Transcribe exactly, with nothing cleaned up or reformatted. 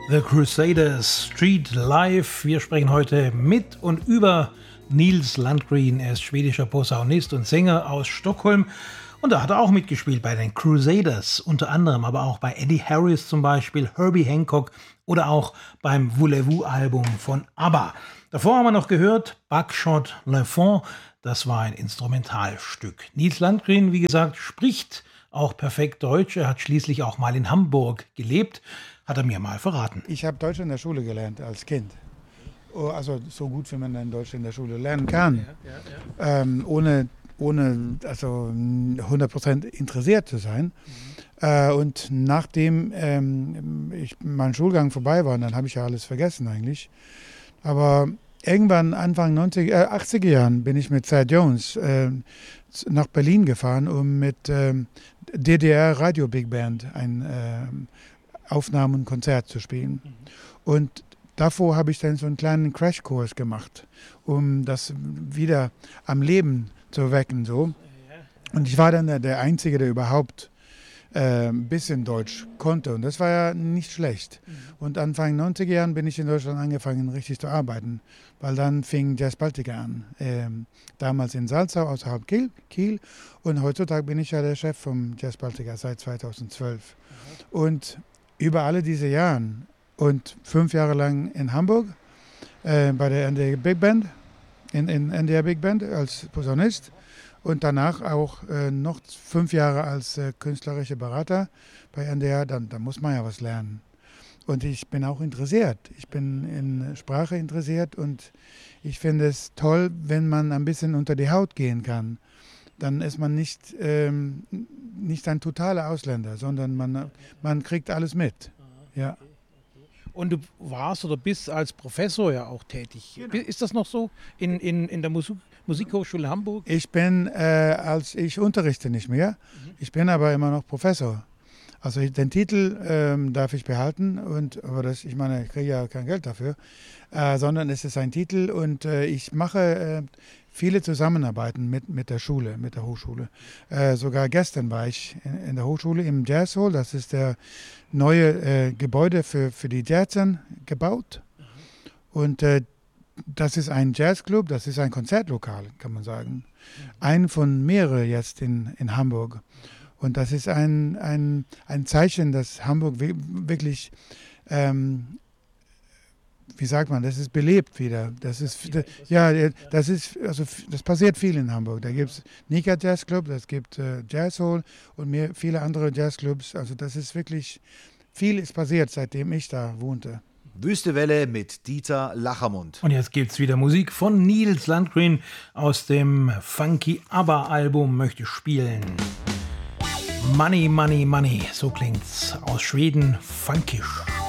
The Crusaders Street Live. Wir sprechen heute mit und über Nils Landgren. Er ist schwedischer Posaunist und Sänger aus Stockholm. Und da hat er auch mitgespielt bei den Crusaders, unter anderem aber auch bei Eddie Harris zum Beispiel, Herbie Hancock oder auch beim Voulez-Vous-Album von ABBA. Davor haben wir noch gehört Buckshot Lafont, das war ein Instrumentalstück. Nils Landgren, wie gesagt, spricht auch perfekt Deutsch. Er hat schließlich auch mal in Hamburg gelebt, hat er mir mal verraten. Ich habe Deutsch in der Schule gelernt als Kind. Also so gut, wie man dann Deutsch in der Schule lernen kann. Ja, ja, ja. Ähm, ohne, ohne also hundert Prozent interessiert zu sein. Mhm. Äh, und nachdem ähm, ich mein Schulgang vorbei war, dann habe ich ja alles vergessen eigentlich. Aber irgendwann Anfang neunziger, äh, achtziger Jahren bin ich mit Thad Jones äh, nach Berlin gefahren, um mit ähm, D D R Radio Big Band ein äh, Aufnahmen und Konzert zu spielen. Mhm. Und davor habe ich dann so einen kleinen Crashkurs gemacht, um das wieder am Leben zu wecken. So. Und ich war dann der, der Einzige, der überhaupt äh, ein bisschen Deutsch konnte. Und das war ja nicht schlecht. Mhm. Und Anfang neunziger Jahren bin ich in Deutschland angefangen, richtig zu arbeiten. Weil dann fing Jazz Baltica an. Ähm, damals in Salzau, außerhalb Kiel, Kiel. Und heutzutage bin ich ja der Chef vom Jazz Baltica seit zweitausendzwölf. Mhm. Und über alle diese Jahre und fünf Jahre lang in Hamburg äh, bei der N D R Big Band, in, in N D R Big Band als Posaunist und danach auch äh, noch fünf Jahre als äh, künstlerischer Berater bei N D R, dann, dann muss man ja was lernen. Und ich bin auch interessiert. Ich bin in Sprache interessiert und ich finde es toll, wenn man ein bisschen unter die Haut gehen kann. Dann ist man nicht, ähm, nicht ein totaler Ausländer, sondern man, man kriegt alles mit. Ja. Und du warst oder bist als Professor ja auch tätig. Genau. Ist das noch so in, in, in der Musik, Musikhochschule Hamburg? Ich bin, äh, als ich unterrichte nicht mehr, mhm. ich bin aber immer noch Professor. Also den Titel ähm, darf ich behalten, und, aber das, ich meine, ich kriege ja kein Geld dafür, äh, sondern es ist ein Titel und äh, ich mache äh, viele Zusammenarbeiten mit, mit der Schule, mit der Hochschule. Äh, sogar gestern war ich in, in der Hochschule im Jazz Hall, das ist der neue äh, Gebäude für, für die Jazzern gebaut. Mhm. Und äh, das ist ein Jazzclub, das ist ein Konzertlokal, kann man sagen. Mhm. Ein von mehreren jetzt in, in Hamburg. Und das ist ein, ein, ein Zeichen, dass Hamburg wirklich, ähm, wie sagt man, das ist belebt wieder. Das ist, das, ja, das ist, also das passiert viel in Hamburg. Da gibt es Nika Jazz Club, es gibt äh, Jazz Hall und mehr, viele andere Jazzclubs. Also das ist wirklich, viel ist passiert, seitdem ich da wohnte. Wüstewelle mit Dieter Lachermund. Und jetzt gibt's wieder Musik von Nils Landgren aus dem Funky ABBA-Album möchte spielen. Money, Money, Money, so klingt's aus Schweden, funkisch.